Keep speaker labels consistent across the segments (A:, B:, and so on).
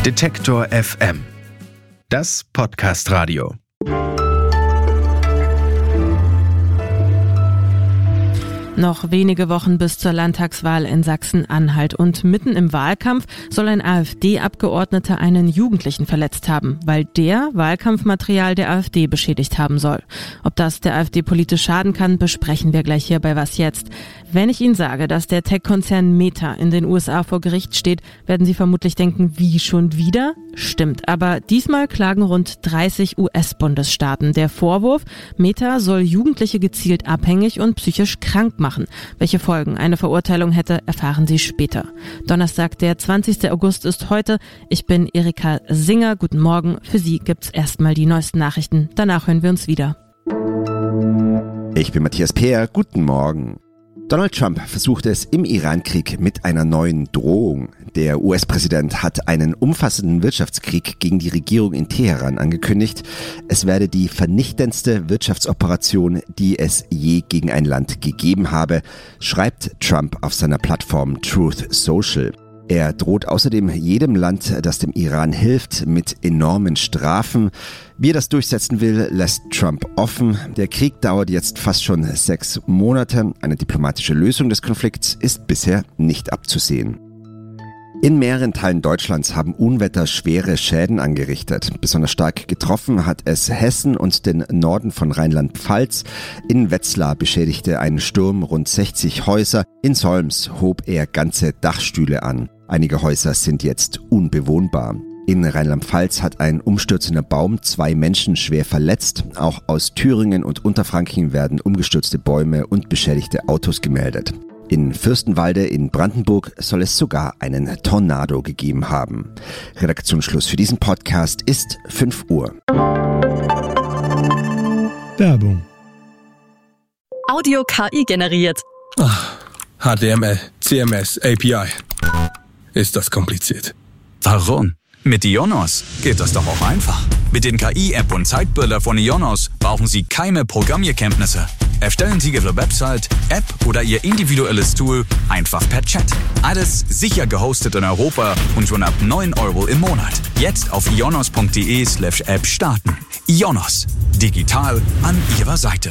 A: Detektor FM. Das Podcast-Radio.
B: Noch wenige Wochen bis zur Landtagswahl in Sachsen-Anhalt und mitten im Wahlkampf soll ein AfD-Abgeordneter einen Jugendlichen verletzt haben, weil der Wahlkampfmaterial der AfD beschädigt haben soll. Ob das der AfD politisch schaden kann, besprechen wir gleich hier bei Was Jetzt. Wenn ich Ihnen sage, dass der Tech-Konzern Meta in den USA vor Gericht steht, werden Sie vermutlich denken, wie schon wieder? Stimmt, aber diesmal klagen rund 30 US-Bundesstaaten. Der Vorwurf, Meta soll Jugendliche gezielt abhängig und psychisch krank machen. Welche Folgen eine Verurteilung hätte, erfahren Sie später. Donnerstag, der 20. August ist heute. Ich bin Erika Singer. Guten Morgen. Für Sie gibt's erstmal die neuesten Nachrichten. Danach hören wir uns wieder.
C: Ich bin Matthias Peer. Guten Morgen. Donald Trump versucht es im Iran-Krieg mit einer neuen Drohung. Der US-Präsident hat einen umfassenden Wirtschaftskrieg gegen die Regierung in Teheran angekündigt. Es werde die vernichtendste Wirtschaftsoperation, die es je gegen ein Land gegeben habe, schreibt Trump auf seiner Plattform Truth Social. Er droht außerdem jedem Land, das dem Iran hilft, mit enormen Strafen. Wie er das durchsetzen will, lässt Trump offen. Der Krieg dauert jetzt fast schon 6 Monate. Eine diplomatische Lösung des Konflikts ist bisher nicht abzusehen. In mehreren Teilen Deutschlands haben Unwetter schwere Schäden angerichtet. Besonders stark getroffen hat es Hessen und den Norden von Rheinland-Pfalz. In Wetzlar beschädigte ein Sturm rund 60 Häuser. In Solms hob er ganze Dachstühle an. Einige Häuser sind jetzt unbewohnbar. In Rheinland-Pfalz hat ein umstürzender Baum 2 Menschen schwer verletzt. Auch aus Thüringen und Unterfranken werden umgestürzte Bäume und beschädigte Autos gemeldet. In Fürstenwalde in Brandenburg soll es sogar einen Tornado gegeben haben. Redaktionsschluss für diesen Podcast ist 5 Uhr.
D: Werbung.
E: Audio KI generiert.
F: HTML, CMS, API. Ist das kompliziert?
G: Warum? Mit Ionos geht das doch auch einfach. Mit den KI-App und Zeitbilder von Ionos brauchen Sie keine Programmierkenntnisse. Erstellen Sie Ihre Website, App oder Ihr individuelles Tool einfach per Chat. Alles sicher gehostet in Europa und schon ab 9 € im Monat. Jetzt auf ionos.de/app starten. Ionos. Digital an Ihrer Seite.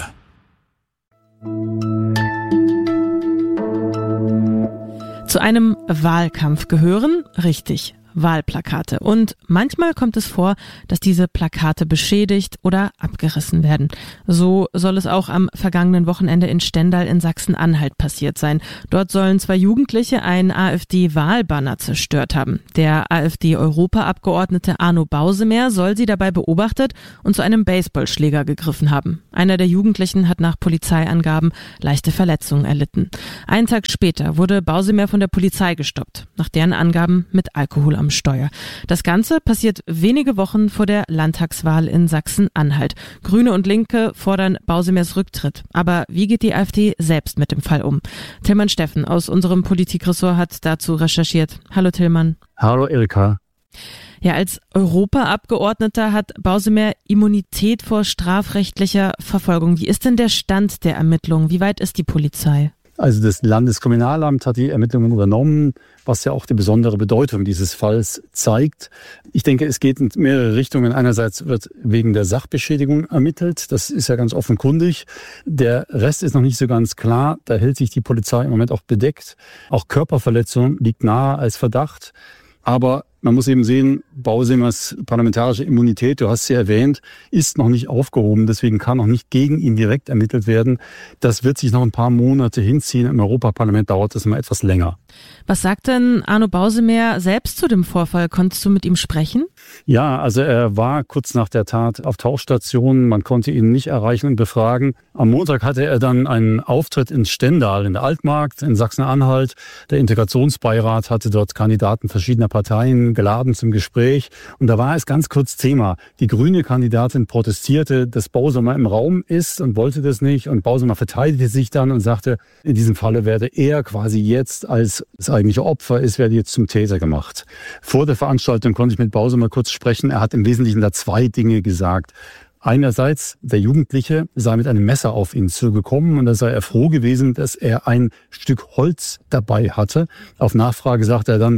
B: Zu einem Wahlkampf gehören, richtig, Wahlplakate. Und manchmal kommt es vor, dass diese Plakate beschädigt oder abgerissen werden. So soll es auch am vergangenen Wochenende in Stendal in Sachsen-Anhalt passiert sein. Dort sollen 2 Jugendliche einen AfD-Wahlbanner zerstört haben. Der AfD-Europaabgeordnete Arno Bausemer soll sie dabei beobachtet und zu einem Baseballschläger gegriffen haben. Einer der Jugendlichen hat nach Polizeiangaben leichte Verletzungen erlitten. Einen Tag später wurde Bausemer von der Polizei gestoppt, nach deren Angaben mit Alkohol am Steuer. Das Ganze passiert wenige Wochen vor der Landtagswahl in Sachsen-Anhalt. Grüne und Linke fordern Bausemers Rücktritt. Aber wie geht die AfD selbst mit dem Fall um? Tillmann Steffen aus unserem Politikressort hat dazu recherchiert. Hallo Tillmann.
D: Hallo Erika.
B: Ja, als Europaabgeordneter hat Bausemer Immunität vor strafrechtlicher Verfolgung. Wie ist denn der Stand der Ermittlungen? Wie weit ist die Polizei?
D: Also das Landeskriminalamt hat die Ermittlungen übernommen, was ja auch die besondere Bedeutung dieses Falls zeigt. Ich denke, es geht in mehrere Richtungen. Einerseits wird wegen der Sachbeschädigung ermittelt. Das ist ja ganz offenkundig. Der Rest ist noch nicht so ganz klar. Da hält sich die Polizei im Moment auch bedeckt. Auch Körperverletzung liegt nahe als Verdacht. Aber man muss eben sehen, Bausemers parlamentarische Immunität, du hast sie erwähnt, ist noch nicht aufgehoben. Deswegen kann noch nicht gegen ihn direkt ermittelt werden. Das wird sich noch ein paar Monate hinziehen. Im Europaparlament dauert das mal etwas länger.
B: Was sagt denn Arno Bausemer selbst zu dem Vorfall? Konntest du mit ihm sprechen?
D: Ja, also er war kurz nach der Tat auf Tauchstationen. Man konnte ihn nicht erreichen und befragen. Am Montag hatte er dann einen Auftritt in Stendal, in der Altmark, in Sachsen-Anhalt. Der Integrationsbeirat hatte dort Kandidaten verschiedener Parteien geladen zum Gespräch. Und da war es ganz kurz Thema. Die grüne Kandidatin protestierte, dass Bausemer im Raum ist und wollte das nicht. Und Bausemer verteidigte sich dann und sagte, in diesem Falle werde er quasi jetzt als das eigentliche Opfer ist, werde jetzt zum Täter gemacht. Vor der Veranstaltung konnte ich mit Bausemer kurz sprechen. Er hat im Wesentlichen da 2 Dinge gesagt. Einerseits, der Jugendliche sei mit einem Messer auf ihn zugekommen und da sei er froh gewesen, dass er ein Stück Holz dabei hatte. Auf Nachfrage sagte er dann,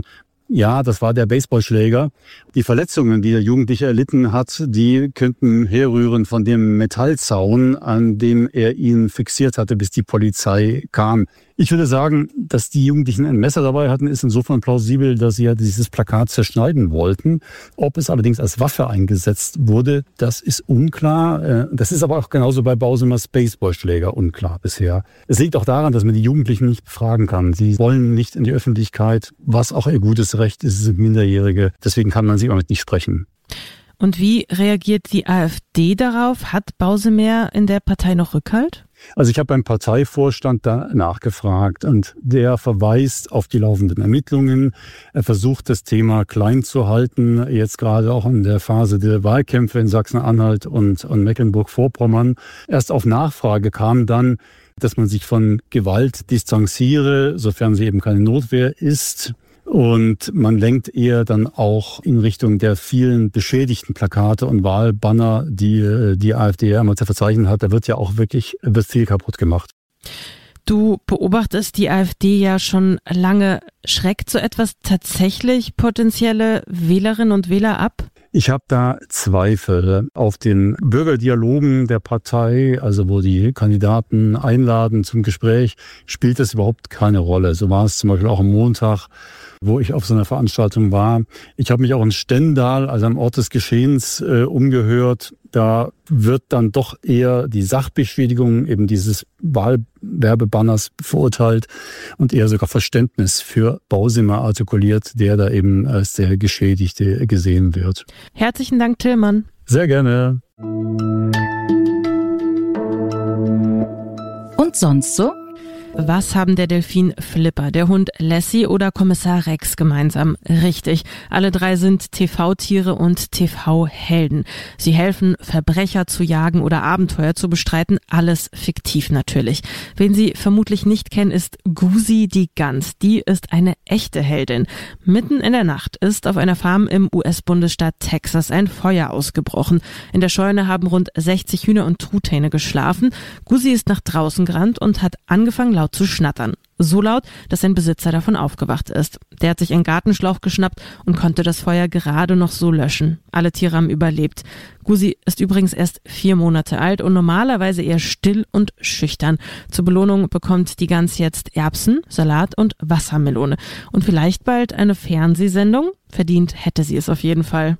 D: Ja, das war der Baseballschläger. Die Verletzungen, die der Jugendliche erlitten hat, die könnten herrühren von dem Metallzaun, an dem er ihn fixiert hatte, bis die Polizei kam. Ich würde sagen, dass die Jugendlichen ein Messer dabei hatten, ist insofern plausibel, dass sie ja dieses Plakat zerschneiden wollten. Ob es allerdings als Waffe eingesetzt wurde, das ist unklar. Das ist aber auch genauso bei Bausemers Baseballschläger unklar bisher. Es liegt auch daran, dass man die Jugendlichen nicht befragen kann. Sie wollen nicht in die Öffentlichkeit, was auch ihr gutes Recht ist, sind Minderjährige. Deswegen kann man sie damit nicht sprechen.
B: Und wie reagiert die AfD darauf? Hat Bausemer in der Partei noch Rückhalt?
D: Also ich habe beim Parteivorstand da nachgefragt und der verweist auf die laufenden Ermittlungen. Er versucht, das Thema klein zu halten, jetzt gerade auch in der Phase der Wahlkämpfe in Sachsen-Anhalt und Mecklenburg-Vorpommern. Erst auf Nachfrage kam dann, dass man sich von Gewalt distanziere, sofern sie eben keine Notwehr ist. Und man lenkt eher dann auch in Richtung der vielen beschädigten Plakate und Wahlbanner, die AfD ja immer zu verzeichnen hat. Da wird ja auch wirklich viel kaputt gemacht.
B: Du beobachtest die AfD ja schon lange. Schreckt so etwas tatsächlich potenzielle Wählerinnen und Wähler ab?
D: Ich habe da Zweifel. Auf den Bürgerdialogen der Partei, also wo die Kandidaten einladen zum Gespräch, spielt das überhaupt keine Rolle. So war es zum Beispiel auch am Montag, wo ich auf so einer Veranstaltung war. Ich habe mich auch in Stendal, also am Ort des Geschehens, umgehört. Da wird dann doch eher die Sachbeschädigung eben dieses Wahlwerbebanners verurteilt und eher sogar Verständnis für Bausemer artikuliert, der da eben als der Geschädigte gesehen wird.
B: Herzlichen Dank, Tillmann.
D: Sehr gerne.
E: Und sonst so?
B: Was haben der Delfin Flipper, der Hund Lassie oder Kommissar Rex gemeinsam? Richtig, alle drei sind TV-Tiere und TV-Helden. Sie helfen, Verbrecher zu jagen oder Abenteuer zu bestreiten, alles fiktiv natürlich. Wen Sie vermutlich nicht kennen, ist Gusi die Gans. Die ist eine echte Heldin. Mitten in der Nacht ist auf einer Farm im US-Bundesstaat Texas ein Feuer ausgebrochen. In der Scheune haben rund 60 Hühner und Truthähne geschlafen. Gusi ist nach draußen gerannt und hat angefangen laut zu schnattern. So laut, dass sein Besitzer davon aufgewacht ist. Der hat sich einen Gartenschlauch geschnappt und konnte das Feuer gerade noch so löschen. Alle Tiere haben überlebt. Gusi ist übrigens erst 4 Monate alt und normalerweise eher still und schüchtern. Zur Belohnung bekommt die Gans jetzt Erbsen, Salat und Wassermelone. Und vielleicht bald eine Fernsehsendung? Verdient hätte sie es auf jeden Fall.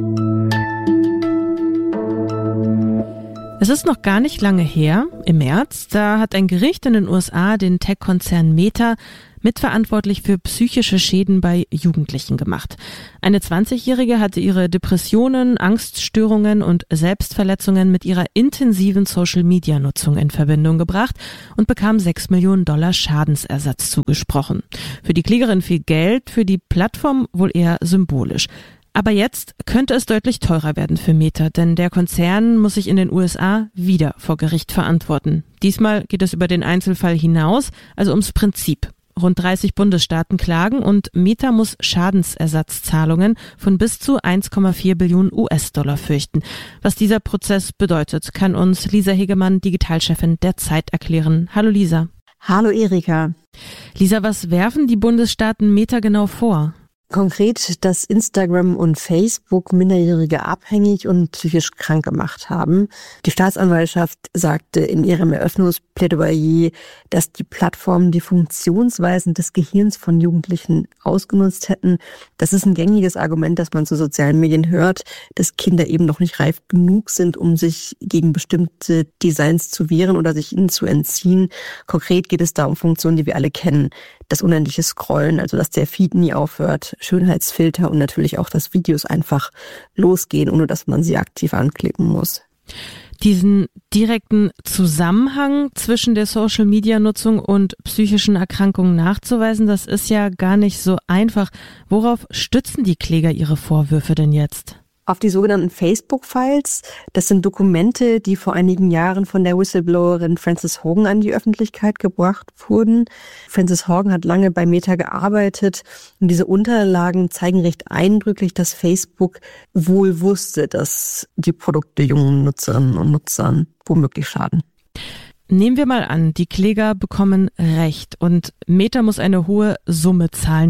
B: Es ist noch gar nicht lange her, im März, da hat ein Gericht in den USA den Tech-Konzern Meta mitverantwortlich für psychische Schäden bei Jugendlichen gemacht. Eine 20-Jährige hatte ihre Depressionen, Angststörungen und Selbstverletzungen mit ihrer intensiven Social-Media-Nutzung in Verbindung gebracht und bekam $6 Millionen Schadensersatz zugesprochen. Für die Klägerin viel Geld, für die Plattform wohl eher symbolisch. Aber jetzt könnte es deutlich teurer werden für Meta, denn der Konzern muss sich in den USA wieder vor Gericht verantworten. Diesmal geht es über den Einzelfall hinaus, also ums Prinzip. Rund 30 Bundesstaaten klagen und Meta muss Schadensersatzzahlungen von bis zu 1,4 Billionen US-Dollar fürchten. Was dieser Prozess bedeutet, kann uns Lisa Hegemann, Digitalchefin der Zeit, erklären. Hallo Lisa.
H: Hallo Erika.
B: Lisa, was werfen die Bundesstaaten Meta genau vor?
H: Konkret, dass Instagram und Facebook Minderjährige abhängig und psychisch krank gemacht haben. Die Staatsanwaltschaft sagte in ihrem Eröffnungsplädoyer, dass die Plattformen die Funktionsweisen des Gehirns von Jugendlichen ausgenutzt hätten. Das ist ein gängiges Argument, das man zu sozialen Medien hört, dass Kinder eben noch nicht reif genug sind, um sich gegen bestimmte Designs zu wehren oder sich ihnen zu entziehen. Konkret geht es da um Funktionen, die wir alle kennen. Das unendliche Scrollen, also dass der Feed nie aufhört, Schönheitsfilter und natürlich auch, dass Videos einfach losgehen, ohne dass man sie aktiv anklicken muss.
B: Diesen direkten Zusammenhang zwischen der Social-Media-Nutzung und psychischen Erkrankungen nachzuweisen, das ist ja gar nicht so einfach. Worauf stützen die Kläger ihre Vorwürfe denn jetzt?
H: Auf die sogenannten Facebook-Files. Das sind Dokumente, die vor einigen Jahren von der Whistleblowerin Frances Haugen an die Öffentlichkeit gebracht wurden. Frances Haugen hat lange bei Meta gearbeitet und diese Unterlagen zeigen recht eindrücklich, dass Facebook wohl wusste, dass die Produkte jungen Nutzerinnen und Nutzern womöglich schaden.
B: Nehmen wir mal an, die Kläger bekommen Recht und Meta muss eine hohe Summe zahlen.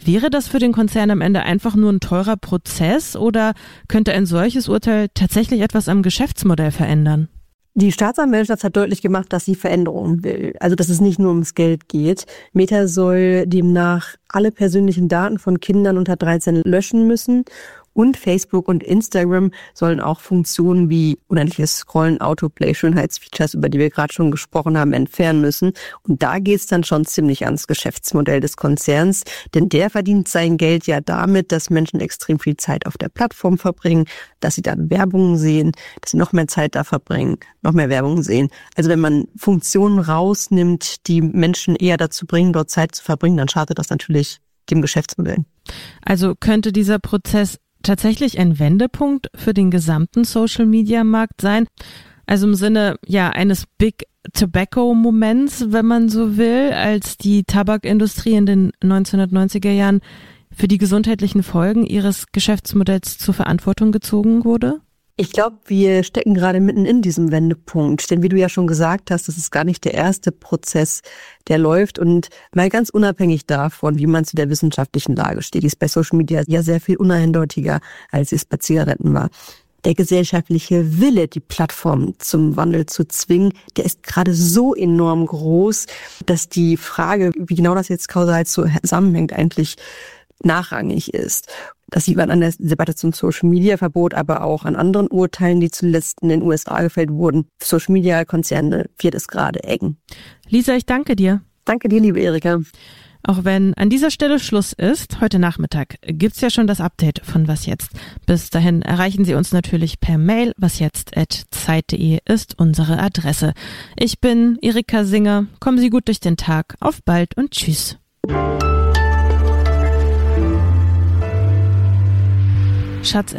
B: Wäre das für den Konzern am Ende einfach nur ein teurer Prozess oder könnte ein solches Urteil tatsächlich etwas am Geschäftsmodell verändern?
H: Die Staatsanwaltschaft hat deutlich gemacht, dass sie Veränderungen will. Also, dass es nicht nur ums Geld geht. Meta soll demnach alle persönlichen Daten von Kindern unter 13 löschen müssen. Und Facebook und Instagram sollen auch Funktionen wie unendliches Scrollen, Autoplay, Schönheitsfeatures, über die wir gerade schon gesprochen haben, entfernen müssen. Und da geht's dann schon ziemlich ans Geschäftsmodell des Konzerns. Denn der verdient sein Geld ja damit, dass Menschen extrem viel Zeit auf der Plattform verbringen, dass sie dann Werbung sehen, dass sie noch mehr Zeit da verbringen, noch mehr Werbung sehen. Also wenn man Funktionen rausnimmt, die Menschen eher dazu bringen, dort Zeit zu verbringen, dann schadet das natürlich dem Geschäftsmodell.
B: Also könnte dieser Prozess tatsächlich ein Wendepunkt für den gesamten Social-Media-Markt sein? Also im Sinne eines Big Tobacco-Moments, wenn man so will, als die Tabakindustrie in den 1990er Jahren für die gesundheitlichen Folgen ihres Geschäftsmodells zur Verantwortung gezogen wurde?
H: Ich glaube, wir stecken gerade mitten in diesem Wendepunkt. Denn wie du ja schon gesagt hast, das ist gar nicht der erste Prozess, der läuft. Und mal ganz unabhängig davon, wie man zu der wissenschaftlichen Lage steht, die ist bei Social Media ja sehr viel uneindeutiger, als es bei Zigaretten war. Der gesellschaftliche Wille, die Plattform zum Wandel zu zwingen, der ist gerade so enorm groß, dass die Frage, wie genau das jetzt kausal zusammenhängt, eigentlich nachrangig ist. Das sieht man an der Debatte zum Social-Media-Verbot, aber auch an anderen Urteilen, die zuletzt in den USA gefällt wurden. Social-Media-Konzerne wird es gerade eng.
B: Lisa, ich danke dir.
H: Danke dir, liebe Erika.
B: Auch wenn an dieser Stelle Schluss ist, heute Nachmittag gibt's ja schon das Update von Was Jetzt. Bis dahin erreichen Sie uns natürlich per Mail. wasjetzt@zeit.de ist unsere Adresse. Ich bin Erika Singer. Kommen Sie gut durch den Tag. Auf bald und tschüss.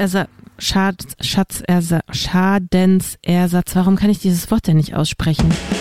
B: Schadensersatz. Warum kann ich dieses Wort denn nicht aussprechen?